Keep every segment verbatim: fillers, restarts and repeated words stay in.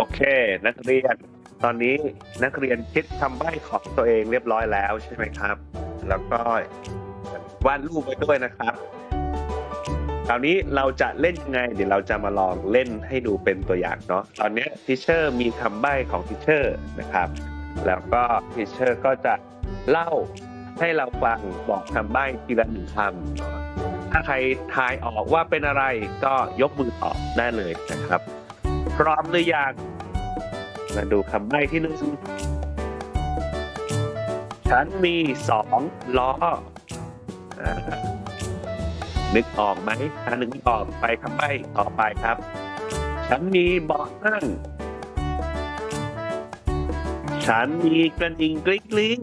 โอเคนักเรียนตอนนี้นักเรียนคิดคำใบ้ของตัวเองเรียบร้อยแล้วใช่ไหมครับแล้วก็วาดรูปไปด้วยนะครับคราวนี้เราจะเล่นยังไงเดี๋ยวเราจะมาลองเล่นให้ดูเป็นตัวอย่างเนาะตอนนี้ทีเชอร์มีคำใบ้ของทีเชอร์นะครับแล้วก็ทีเชอร์ก็จะเล่าให้เราฟังบอกคำใบ้ทีละหนึ่งคำถ้าใครทายออกว่าเป็นอะไรก็ยกมือตอบได้เลยนะครับพร้อมหรือยังมาดูคำใบ้ที่หนึ่งฉันมีสองล้อนึกออกไหมถ้านึกไม่ออกไปคำใบ้ต่อไปครับฉันมีเบาะนั่งฉันมีกระดิ่งกริ๊งกริ๊ง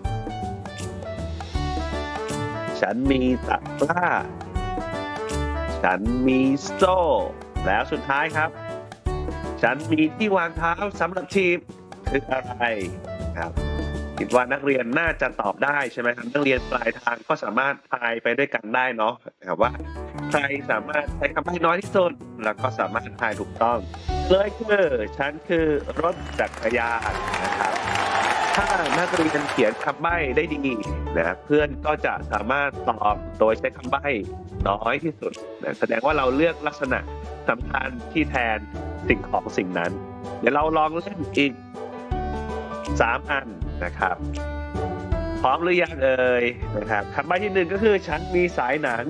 ฉันมีตะกร้าฉันมีโซ่แล้วสุดท้ายครับฉันมีที่วางเท้าสำหรับทีมคืออะไรครับคิดว่านักเรียนน่าจะตอบได้ใช่ไหมครับนักเรียนปลายทางก็สามารถทายไปด้วยกันได้เนาะครับว่าใครสามารถใช้คำใบ้น้อยที่สุดแล้วก็สามารถทายถูกต้องเลยคือฉันคือรถจักรยานนะครับถ้านักเรียนเขียนคำใบ้ได้ดีนะเพื่อนก็จะสามารถตอบโดยใช้คำใบ้น้อยที่สุดนะแสดงว่าเราเลือกลักษณะสำคัญที่แทนสิ่งของสิ่งนั้นเดี๋ยวเราลองเล่นอีกสามอันนะครับพร้อมหรือยังเอ่ยนะครับคำใบ้ที่หนึ่งก็คือฉันมีสายหนัง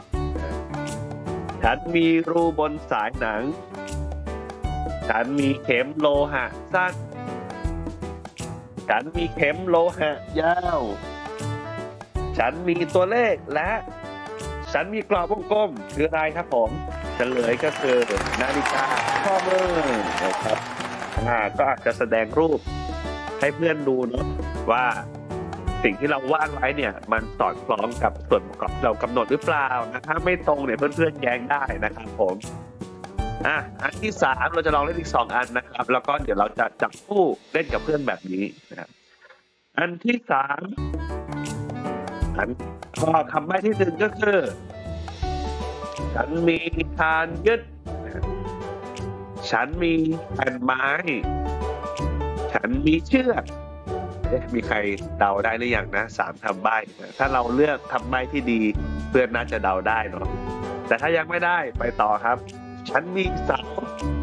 ฉันมีรูบนสายหนังฉันมีเข็มโลหะสั้นฉันมีเข็มโลหะยาวฉันมีตัวเลขและฉันมีกรอบวงกลมคืออะไรครับผมเฉลยก็คือนาฬิกาข้อมือนะครับอ่าก็อาจจะแสดงรูปให้เพื่อนดูเนาะว่าสิ่งที่เราวาดไว้เนี่ยมันสอดคล้องกับส่วนประกอบเรากำหนดหรือเปล่านะถ้าไม่ตรงเนี่ยเพื่อนๆแย้งได้นะครับผมอ่ะอันที่สามเราจะลองเล่นอีกสองอันนะครับแล้วก็เดี๋ยวเราจะจับคู่เล่นกับเพื่อนแบบนี้นะครับอันที่สามอันข้อคำใบ้ที่หนึ่งก็คือฉันมีคานยึดฉันมีแผ่นไม้ฉันมีเชือกมีใครเดาได้หรือยังนะสามคำใบ้ถ้าเราเลือกคำใบ้ที่ดีเพื่อนน่าจะเดาได้เนาะแต่ถ้ายังไม่ได้ไปต่อครับฉันมีเสา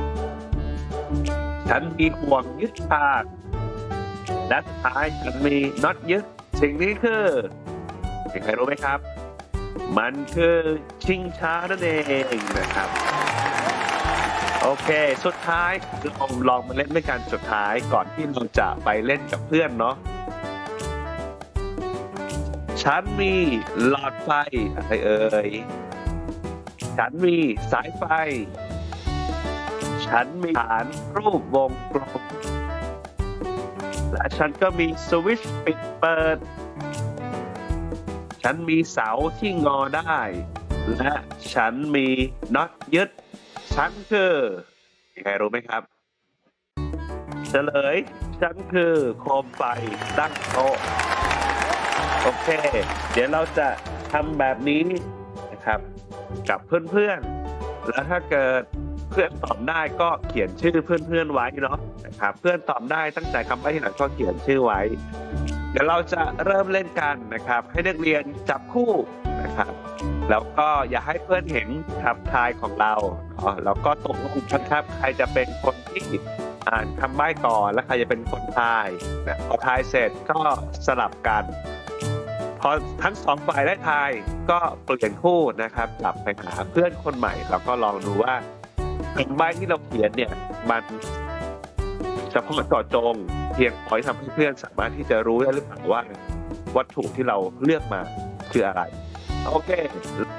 ฉันมีห่วงยึดทางและสุดท้ายฉันมีน็อตยึดสิ่งนี้คือมีใครรู้ไหมครับมันคือชิงช้านั่นเองนะครับโอเคสุดท้ายเราลองมาเล่นด้วยกันสุดท้ายก่อนที่เราจะไปเล่นกับเพื่อนเนาะฉันมีหลอดไฟอะไรเอ่ยฉันมีสายไฟฉันมีฐานรูปวงกลมและฉันก็มีสวิตช์ปิดเปิดฉันมีเสาที่งอได้และฉันมีน็อตยึดฉันคือใครรู้ไหมครับเฉลยฉันคือโคมไฟตั้งโต๊ะโอเคเดี๋ยวเราจะทำแบบนี้นะครับกับเพื่อนๆแล้วถ้าเกิดเพื่อนตอบได้ก็เขียนชื่อเพื่อนๆไว้เนาะนะครับเพื่อนตอบได้ตั้งใจคำใบ้ที่ไหนก็เขียนชื่อไว้เดี๋ยวเราจะเริ่มเล่นกันนะครับให้นักเรียนจับคู่นะครับแล้วก็อย่าให้เพื่อนเห็นคำทายของเราแล้วก็ตกลงกันครับใครจะเป็นคนที่อ่านคำใบ้ก่อนและใครจะเป็นคนทายนะพอทายเสร็จก็สลับกันพอทั้งสองฝ่ายได้ทายก็เปลี่ยนคู่นะครับกลับไปหาเพื่อนคนใหม่แล้วก็ลองดูว่าคำใบ้ที่เราเขียนเนี่ยมันเฉพาะเจาะจงเพียงพอที่ทำให้เพื่อนสามารถที่จะรู้ได้หรือเปล่าว่าวัตถุที่เราเลือกมาคืออะไรโอเค